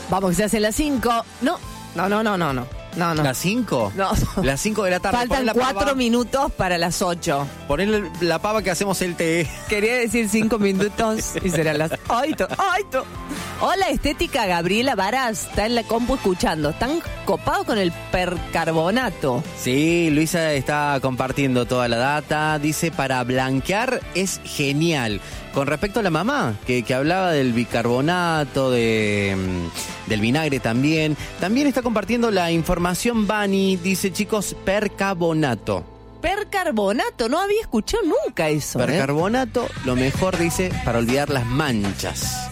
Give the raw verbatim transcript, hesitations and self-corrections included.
Vamos, que se hace las cinco. No, no, no, no, no, no. No, no. ¿Las cinco? No. Las cinco de la tarde. Faltan Poné la cuatro pava, minutos para las ocho. Poner la pava que hacemos el té. Quería decir cinco minutos y serán las ocho. Ocho. Hola, Estética Gabriela Varas. Está en la compu escuchando. Están copados con el percarbonato. Sí, Luisa está compartiendo toda la data. Dice, para blanquear es genial. Con respecto a la mamá, que, que hablaba del bicarbonato, de, del vinagre también. También está compartiendo la información Bani. Dice, chicos, percarbonato. Percarbonato, no había escuchado nunca eso. Percarbonato, ¿eh? Lo mejor, dice, para olvidar las manchas.